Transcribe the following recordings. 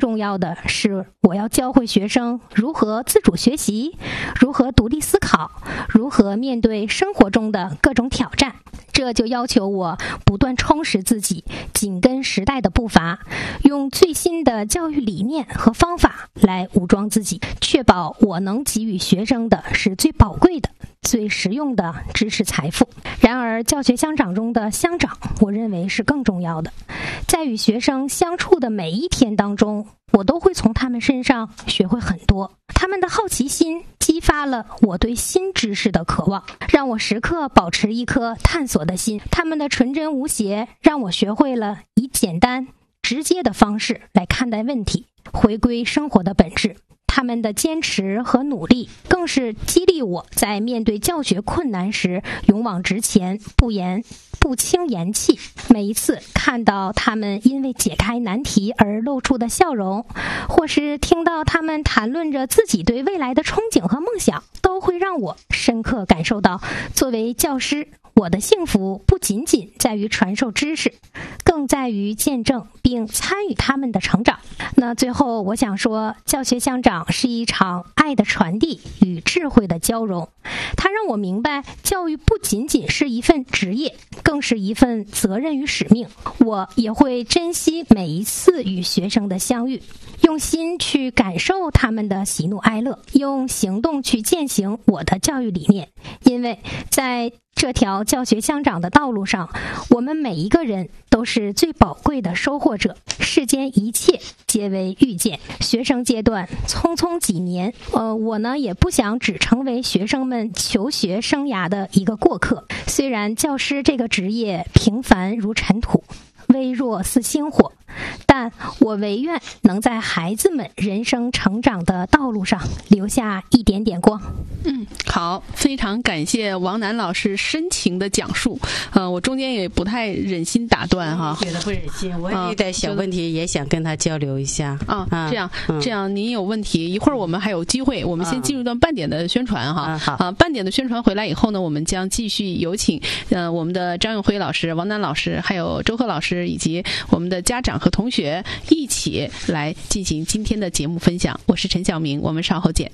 重要的是，我要教会学生如何自主学习，如何独立思考，如何面对生活中的各种挑战。这就要求我不断充实自己，紧跟时代的步伐，用最新的教育理念和方法来武装自己，确保我能给予学生的是最宝贵的、最实用的知识财富。然而，教学乡长中的乡长，我认为是更重要的。在与学生相处的每一天当中，我都会从他们身上学会很多。他们的好奇心激发了我对新知识的渴望，让我时刻保持一颗探索的心。他们的纯真无邪，让我学会了以简单直接的方式来看待问题，回归生活的本质。他们的坚持和努力，更是激励我在面对教学困难时勇往直前，不轻言弃。每一次看到他们因为解开难题而露出的笑容，或是听到他们谈论着自己对未来的憧憬和梦想，都会让我深刻感受到，作为教师，我的幸福不仅仅在于传授知识，更在于见证并参与他们的成长。那最后我想说，教学乡长是一场爱的传递与智慧的交融，它让我明白，教育不仅仅是一份职业，更是一份责任与使命。我也会珍惜每一次与学生的相遇，用心去感受他们的喜怒哀乐，用行动去践行我的教育理念。因为在这条教学乡长的道路上，我们每一个人都是最宝贵的收获者。世间一切皆为遇见，学生阶段匆匆几年，我呢也不想只成为学生们求学生涯的一个过客。虽然教师这个职业平凡如尘土，微弱似星火，但我唯愿能在孩子们人生成长的道路上留下一点点光。 好，非常感谢王楠老师深情的讲述。我中间也不太忍心打断哈， 觉得不忍心，我有点小问题也想跟他交流一下。 这样您有问题，一会儿我们还有机会，我们先进入到半点的宣传哈。 好， 半点的宣传回来以后呢，我们将继续有请我们的张永辉老师、王楠老师，还有周贺老师以及我们的家长和同学一起来进行今天的节目分享。我是陈晓明，我们稍后见。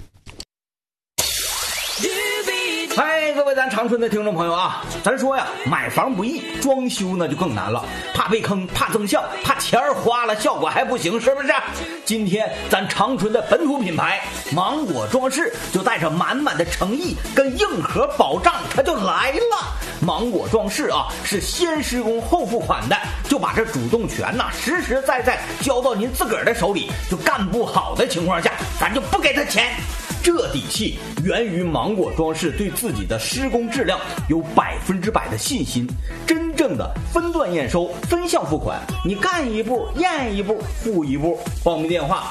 嗨，各位咱长春的听众朋友啊，咱说呀，买房不易，装修呢就更难了，怕被坑，怕增效，怕钱花了效果还不行，是不是？今天咱长春的本土品牌芒果装饰就带着满满的诚意跟硬核保障，它就来了。芒果装饰啊，是先施工后付款的，就把这主动权呐实实在在交到您自个儿的手里，就干不好的情况下，咱就不给他钱。这底气源于芒果装饰对自己的施工质量有100%的信心，真正的分段验收、分项付款，你干一步验一步付一步。报名电话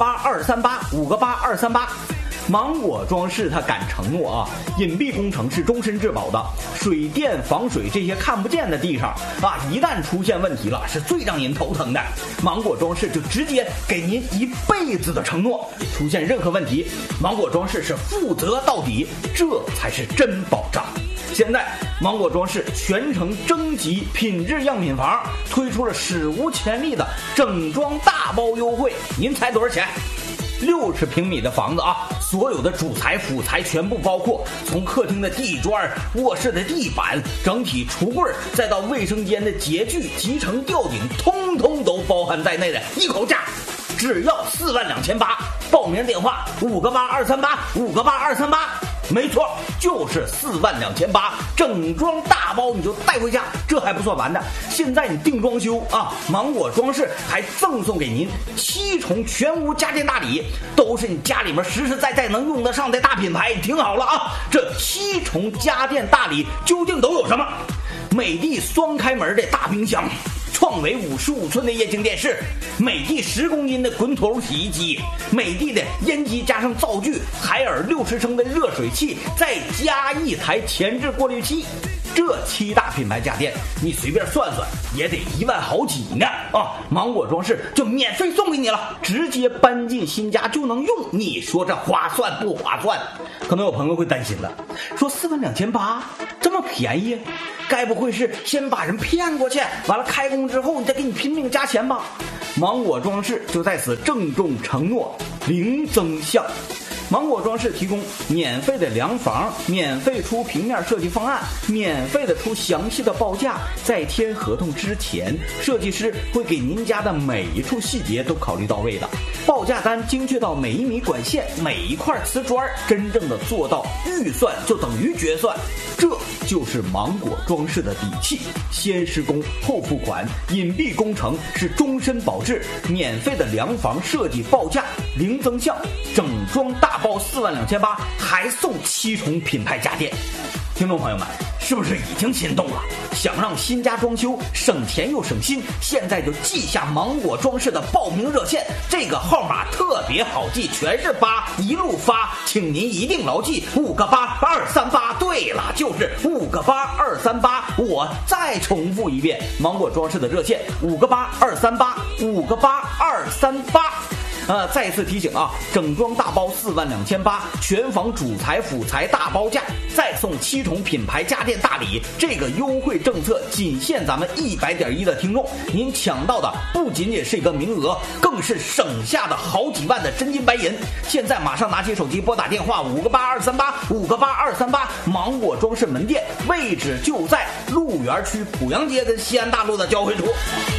58238，58238。芒果装饰它敢承诺啊，隐蔽工程是终身质保的，水电防水这些看不见的地上啊，一旦出现问题了，是最让您头疼的。芒果装饰就直接给您1辈子的承诺，出现任何问题，芒果装饰是负责到底，这才是真保障。现在芒果装饰全程征集品质样品房，推出了史无前例的整装大包优惠，您猜多少钱？60平米的房子啊，所有的主材辅材全部包括，从客厅的地砖、卧室的地板、整体橱柜，再到卫生间的洁具、集成吊顶，通通都包含在内的一口价，只要42800。报名电话58238，58238。没错，就是42800，整装大包你就带回家。这还不算完的，现在你定装修啊，芒果装饰还赠送给您7重全屋家电大礼，都是你家里面实实在在能用得上的大品牌。听好了啊，这7重家电大礼究竟都有什么？美的双开门的大冰箱，创维55寸的液晶电视，美的10公斤的滚筒洗衣机，美的的烟机加上灶具，海尔60升的热水器，再加1台前置过滤器。 这7大品牌家电，你随便算算也得1万好几呢啊！芒果装饰就免费送给你了，直接搬进新家就能用，你说这划算不划算？可能有朋友会担心了，说42800这么便宜，该不会是先把人骗过去，完了开工之后你再给你拼命加钱吧？芒果装饰就在此郑重承诺，零增项。芒果装饰提供免费的量房，免费出平面设计方案，免费的出详细的报价。在签合同之前，设计师会给您家的每一处细节都考虑到位的，报价单精确到每1米管线、每一块瓷砖，真正的做到预算就等于决算。这就是芒果装饰的底气，先施工后付款，隐蔽工程是终身保质，免费的量房设计报价零增项，整装大包42800，还送7重品牌家电。听众朋友们，是不是已经心动了？想让新家装修省钱又省心，现在就记下芒果装饰的报名热线，这个号码特别好记，全是8一路发，请您一定牢记5个8，238。对了，就是5个8，238。我再重复一遍，芒果装饰的热线5个8，238，5个8，238。再一次提醒啊，整装大包42800，全房主材辅材大包价，再送7重品牌家电大礼。这个优惠政策仅限咱们100.1的听众，您抢到的不仅仅是一个名额，更是省下的好几万的真金白银。现在马上拿起手机拨打电话5个8，238，5个8，238。芒果装饰门店位置就在鹿园区濮阳街跟西安大路的交汇处。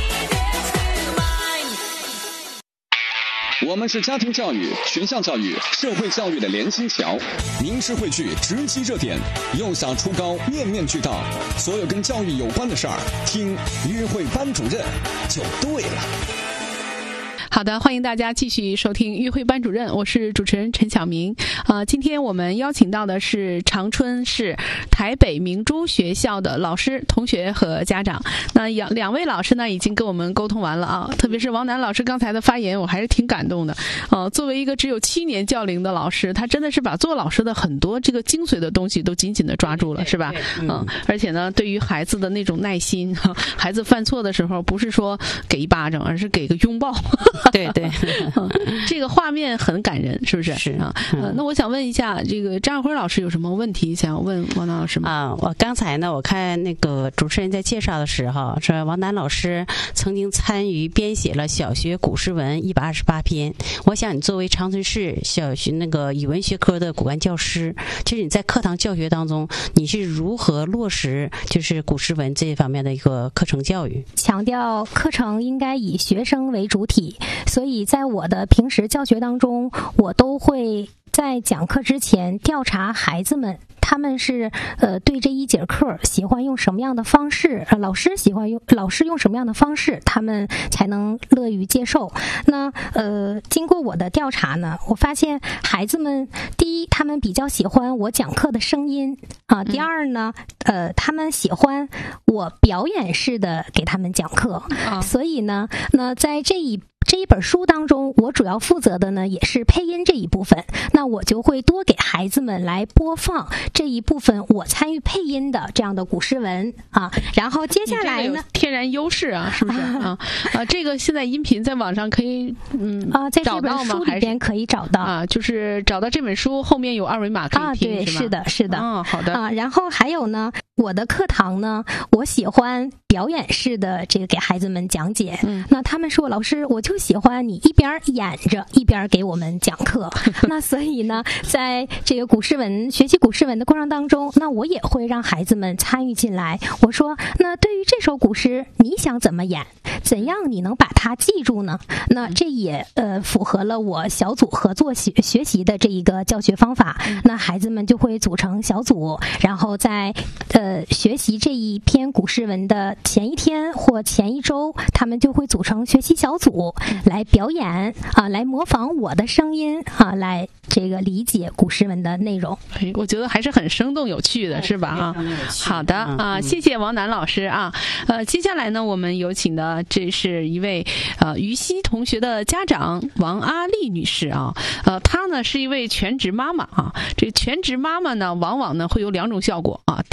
我们是家庭教育、学校教育、社会教育的连心桥。名师汇聚，直击热点，幼小初高，面面俱到。所有跟教育有关的事儿，听约会班主任就对了。 好的，欢迎大家继续收听约会班主任，我是主持人陈晓明。今天我们邀请到的是长春市台北明珠学校的老师、同学和家长。那两位老师呢，已经跟我们沟通完了啊，特别是王楠老师刚才的发言，我还是挺感动的。作为一个只有7年教龄的老师，他真的是把做老师的很多这个精髓的东西都紧紧的抓住了，是吧？而且呢，对于孩子的那种耐心，孩子犯错的时候，不是说给一巴掌，而是给个拥抱。 对对， 这个画面很感人，是不是？ 是啊。那我想问一下，这个张耀辉老师有什么问题想要问王楠老师吗？ 啊，我刚才呢，我看那个主持人在介绍的时候说，王楠老师曾经参与编写了小学古诗文128篇。我想你作为长春市小学那个语文学科的骨干教师，就是你在课堂教学当中，你是如何落实就是古诗文这一方面的一个课程教育？ 强调课程应该以学生为主体，所以在我的平时教学当中，我都会在讲课之前调查孩子们，他们是对这一节课喜欢用什么样的方式，老师用什么样的方式，他们才能乐于接受。那经过我的调查呢，我发现孩子们第一，他们比较喜欢我讲课的声音啊；第二呢，他们喜欢我表演式的给他们讲课。所以呢，那在这一本书当中，我主要负责的呢也是配音这一部分，那我就会多给孩子们来播放这一部分我参与配音的这样的古诗文啊。然后接下来呢， 天然优势啊，是不是啊？这个现在音频在网上可以在这本书里边可以找到啊，就是找到这本书后面有二维码可以听， 对，是的，是的。 好的啊。然后还有呢，我的课堂呢，我喜欢表演式的这个给孩子们讲解。那他们说，老师，我就喜欢你一边演着一边给我们讲课。那所以呢，在这个学习古诗文的过程当中，那我也会让孩子们参与进来。我说，那对于这首古诗，你想怎么演？怎样你能把它记住呢？那这也符合了我小组合作学习的这一个教学方法。那孩子们就会组成小组，然后在学习这一篇古诗文的前一天或前一周，他们就会组成学习小组来表演啊，来模仿我的声音啊，来这个理解古诗文的内容。 我觉得还是很生动有趣的，是吧？啊，好的啊，谢谢王楠老师啊。接下来呢，我们有请的这是一位于西同学的家长王阿丽女士啊。她呢是一位全职妈妈啊。这全职妈妈呢，往往呢会有2种效果啊。第一种呢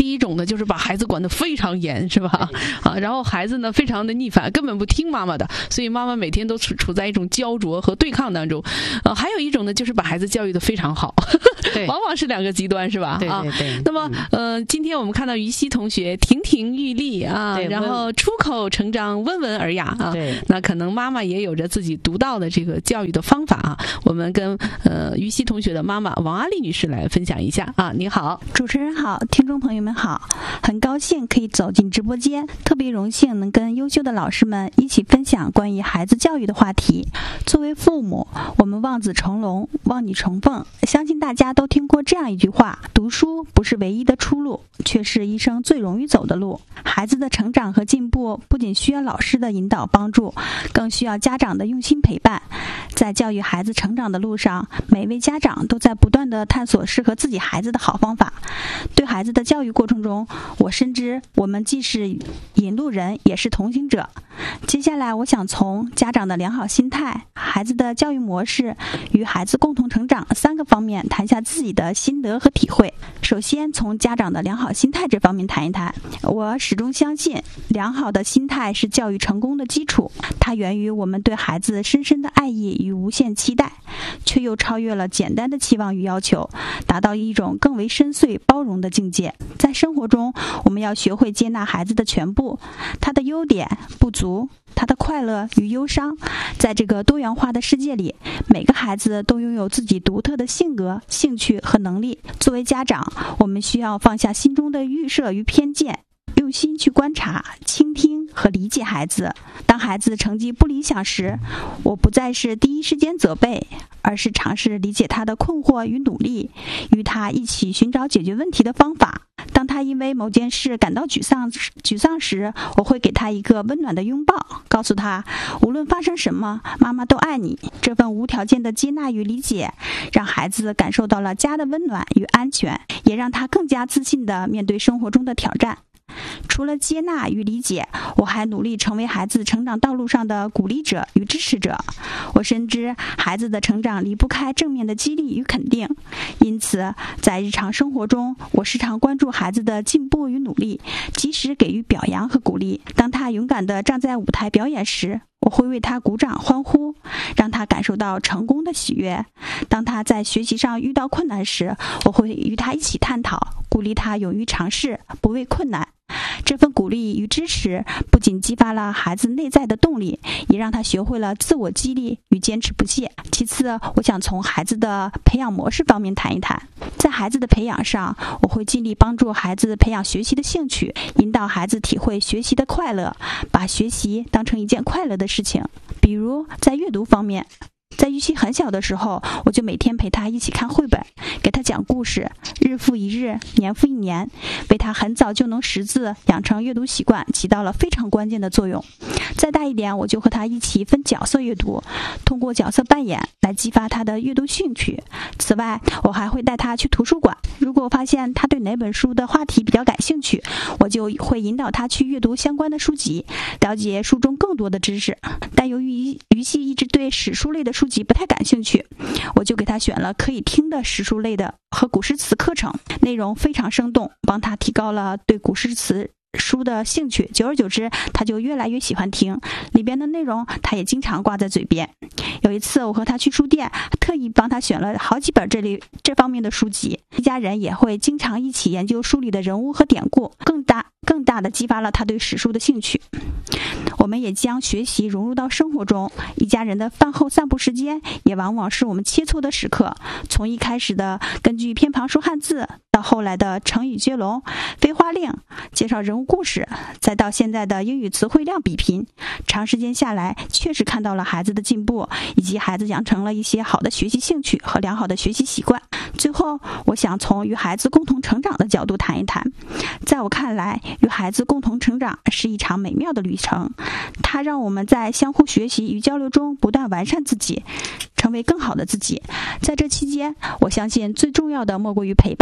就是把孩子管得非常严，是吧？然后孩子呢非常的逆反，根本不听妈妈的，所以妈妈每天都处在一种焦灼和对抗当中。还有一种呢，就是把孩子教育得非常好，往往是两个极端，是吧？ 对对对。 那么今天我们看到于西同学亭亭玉立啊，然后出口成章，温文尔雅啊。 对。 那可能妈妈也有着自己独到的这个教育的方法啊。我们跟于西同学的妈妈王阿丽女士来分享一下啊。你好， 主持人好，听众朋友们好，很高兴可以走进直播间，特别荣幸能跟优秀的老师们一起分享关于孩子教育的话题。作为父母，我们望子成龙，望女成凤，相信大家都听过这样一句话：读书不是唯一的出路，却是一生最容易走的路。孩子的成长和进步不仅需要老师的引导帮助，更需要家长的用心陪伴。在教育孩子成长的路上，每位家长都在不断地探索适合自己孩子的好方法。对孩子的教育过程中，我深知我们既是引路人，也是同行者。接下来我想从家长的良好心态、孩子的教育模式与孩子共同成长3个方面谈下自己的心得和体会。首先从家长的良好心态这方面谈一谈。我始终相信，良好的心态是教育成功的基础，它源于我们对孩子深深的爱意与无限期待，却又超越了简单的期望与要求，达到一种更为深邃包容的境界。在生活中，我们要学会接纳孩子的全部，他的优点、不足，他的快乐与忧伤。在这个多元化的世界里，每个孩子都拥有自己独特的性格、兴趣和能力。作为家长，我们需要放下心中的预设与偏见，用心去观察、倾听和理解孩子。当孩子成绩不理想时，我不再是第一时间责备，而是尝试理解他的困惑与努力，与他一起寻找解决问题的方法。当他因为某件事感到沮丧时，我会给他一个温暖的拥抱，告诉他，无论发生什么，妈妈都爱你。这份无条件的接纳与理解，让孩子感受到了家的温暖与安全，也让他更加自信地面对生活中的挑战。除了接纳与理解，我还努力成为孩子成长道路上的鼓励者与支持者。我深知孩子的成长离不开正面的激励与肯定，因此在日常生活中，我时常关注孩子的进步与努力，及时给予表扬和鼓励。当他勇敢地站在舞台表演时，我会为他鼓掌欢呼，让他感受到成功的喜悦。当他在学习上遇到困难时，我会与他一起探讨，鼓励他勇于尝试，不畏困难。这份鼓励与支持不仅激发了孩子内在的动力，也让他学会了自我激励与坚持不懈。其次，我想从孩子的培养模式方面谈一谈。在孩子的培养上，我会尽力帮助孩子培养学习的兴趣，引导孩子体会学习的快乐，把学习当成一件快乐的事情。比如在阅读方面，在玉溪很小的时候，我就每天陪他一起看绘本，给他讲故事，日复一日，年复一年，为他很早就能识字、养成阅读习惯起到了非常关键的作用。再大一点，我就和他一起分角色阅读，通过角色扮演来激发他的阅读兴趣。此外，我还会带他去图书馆，如果发现他对哪本书的话题比较感兴趣，我就会引导他去阅读相关的书籍，了解书中更多的知识。但由于于西一直对史书类的书籍不太感兴趣，我就给他选了可以听的史书类的和古诗词课程，内容非常生动，帮他提高了对古诗词书的兴趣。久而久之，他就越来越喜欢听，里边的内容他也经常挂在嘴边。有一次我和他去书店，特意帮他选了好几本这方面的书籍，一家人也会经常一起研究书里的人物和典故，更大的激发了他对史书的兴趣。我们也将学习融入到生活中，一家人的饭后散步时间也往往是我们切磋的时刻。从一开始的根据偏旁说汉字，到后来的成语接龙、飞花令、介绍人物故事，再到现在的英语词汇量比拼，长时间下来，确实看到了孩子的进步，以及孩子养成了一些好的学习兴趣和良好的学习习惯。最后，我想从与孩子共同成长的角度谈一谈。在我看来，与孩子共同成长是一场美妙的旅程，它让我们在相互学习与交流中不断完善自己，成为更好的自己。在这期间，我相信最重要的莫过于陪伴。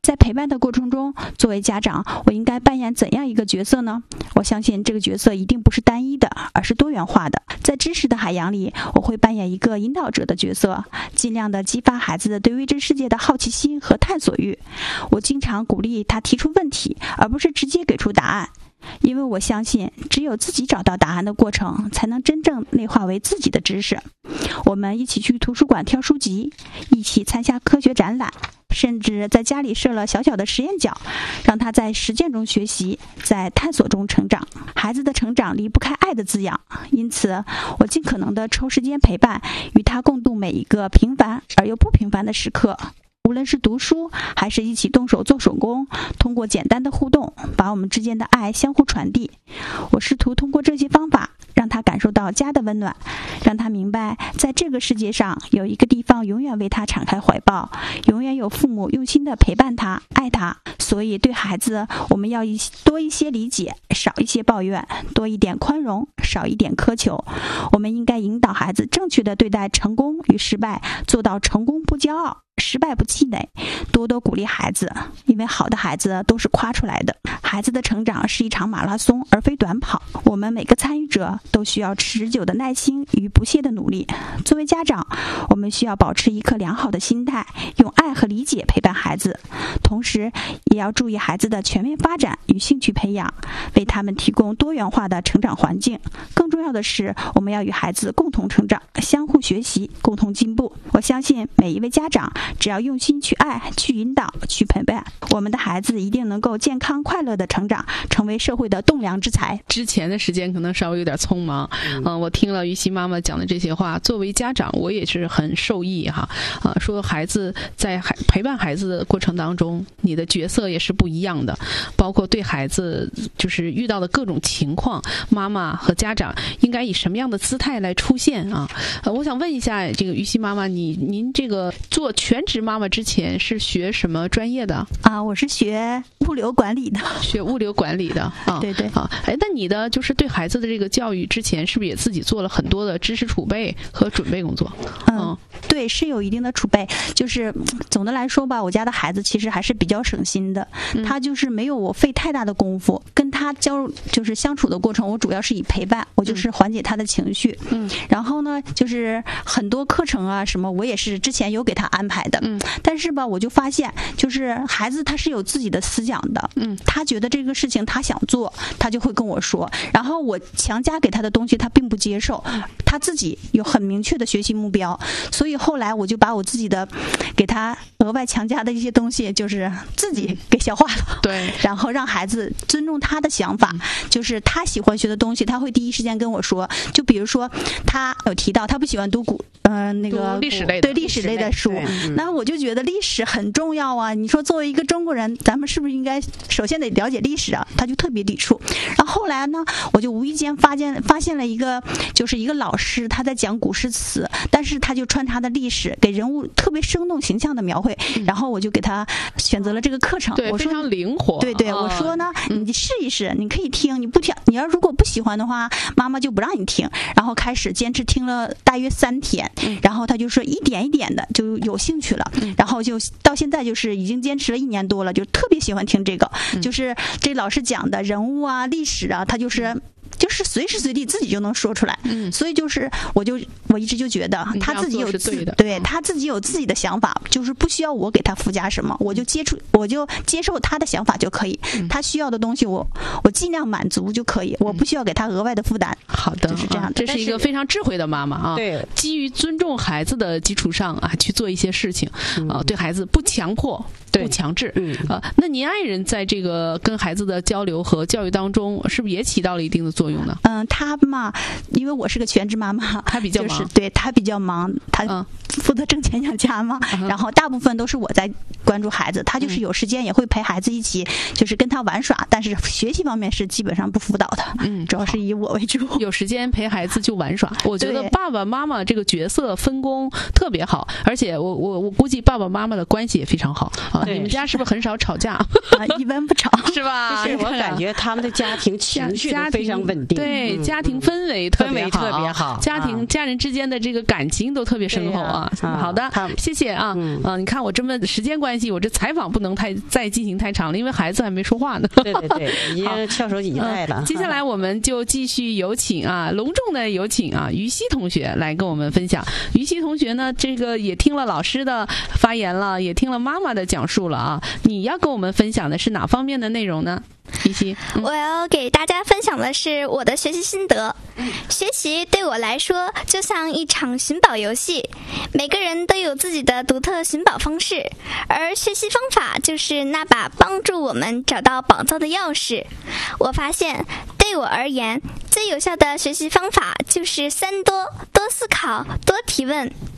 在陪伴的过程中，作为家长，我应该扮演怎样一个角色呢？我相信这个角色一定不是单一的，而是多元化的。在知识的海洋里，我会扮演一个引导者的角色，尽量的激发孩子对未知世界的好奇心和探索欲。我经常鼓励他提出问题，而不是直接给出答案。因为我相信，只有自己找到答案的过程，才能真正内化为自己的知识。我们一起去图书馆挑书籍，一起参加科学展览，甚至在家里设了小小的实验角，让他在实践中学习，在探索中成长。孩子的成长离不开爱的滋养，因此我尽可能的抽时间陪伴，与他共度每一个平凡而又不平凡的时刻。无论是读书，还是一起动手做手工，通过简单的互动，把我们之间的爱相互传递。我试图通过这些方法，让他感受到家的温暖，让他明白，在这个世界上有一个地方永远为他敞开怀抱，永远有父母用心的陪伴他、爱他。所以对孩子，我们要多一些理解，少一些抱怨，多一点宽容，少一点苛求。我们应该引导孩子正确的对待成功与失败，做到成功不骄傲，失败不气馁，多多鼓励孩子，因为好的孩子都是夸出来的。孩子的成长是一场马拉松，而非短跑。我们每个参与者都需要持久的耐心与不懈的努力。作为家长，我们需要保持一颗良好的心态，用爱和理解陪伴孩子，同时也要注意孩子的全面发展与兴趣培养，为他们提供多元化的成长环境。更重要的是，我们要与孩子共同成长，相互学习，共同进步。我相信每一位家长只要用心去爱、去引导、去陪伴，我们的孩子一定能够健康快乐的成长，成为社会的栋梁之才。 之前的时间可能稍微有点匆忙，我听了于西妈妈讲的这些话，作为家长我也是很受益哈。说孩子在陪伴孩子的过程当中，你的角色也是不一样的，包括对孩子就是遇到的各种情况，妈妈和家长应该以什么样的姿态来出现啊？我想问一下这个于西妈妈，您这个做全职妈妈之前是学什么专业的啊？我是学物流管理的。 学物流管理的啊？ 对对啊。那你的就是对孩子的这个教育之前，是不是也自己做了很多的知识储备和准备工作？ 对，是有一定的储备。就是总的来说吧，我家的孩子其实还是比较省心的，他就是没有我费太大的功夫。跟他就是相处的过程，我主要是以陪伴，我就是缓解他的情绪。然后呢，就是很多课程啊什么，我也是之前有给他安排的。但是吧，我就发现，就是孩子他是有自己的思想的。他觉得这个事情他想做，他就会跟我说。然后我强加给他的东西，他并不接受。他自己有很明确的学习目标，所以后来我就把我自己的给他额外强加的一些东西，就是自己给消化了。 对， 然后让孩子尊重他的想法，就是他喜欢学的东西，他会第一时间跟我说。就比如说，他有提到他不喜欢读那个历史类的， 对历史类的书，那我就觉得历史很重要啊。你说作为一个中国人，咱们是不是应该首先得了解历史啊？他就特别抵触。然后后来呢，我就无意间发现了一个，就是一个老师他在讲古诗词，但是他就穿插的历史，给人物特别生动形象的描绘。然后我就给他选择了这个课程。 对， 我说非常灵活。 对，我说呢，你试一试，你可以听，你不听，你要如果不喜欢的话，妈妈就不让你听。然后开始坚持听了大约3天，然后他就说一点一点的就有兴趣了，然后就到现在就是已经坚持了1年多了，就特别喜欢听这个，就是这老师讲的人物啊、历史啊，他就是随时随地自己就能说出来。所以就是我一直就觉得他自己有他自己有自己的想法，就是不需要我给他附加什么，我就接受他的想法就可以。他需要的东西我尽量满足就可以，我不需要给他额外的负担。 好的， 就是这样的。 这是一个非常智慧的妈妈啊。 对， 基于尊重孩子的基础上啊，去做一些事情啊，对孩子不强迫、不强制。那您爱人在这个跟孩子的交流和教育当中，是不是也起到了一定的作用呢？ 他嘛，因为我是个全职妈妈， 他比较忙， 就是对他比较忙，他负责挣钱养家嘛。然后大部分都是我在关注孩子，他就是有时间也会陪孩子一起，就是跟他玩耍，但是学习方面是基本上不辅导的。主要是以我为主。 有时间陪孩子就玩耍，我觉得爸爸妈妈这个角色分工特别好，而且我估计爸爸妈妈的关系也非常好啊。你们家是不是很少吵架？ 一般不吵， 是吧？ 我感觉他们的家庭情绪都非常稳定， 对，家庭氛围特别好，家人之间的这个感情都特别深厚啊。好的，谢谢啊。你看我这么时间关系。 系，我这采访不能再进行太长了，因为孩子还没说话呢。 对对对，已经翘首以待了。 接下来我们就继续有请隆重的有请于西同学来跟我们分享。于西同学呢，这个也听了老师的发言了，也听了妈妈的讲述了啊。你要跟我们分享的是哪方面的内容呢？于西， 我要给大家分享的是我的学习心得。学习对我来说就像一场寻宝游戏，每个人都有自己的独特寻宝方式，而学习方法就是那把帮助我们找到宝藏的钥匙。我发现对我而言，最有效的学习方法就是3多：多思考、多提问、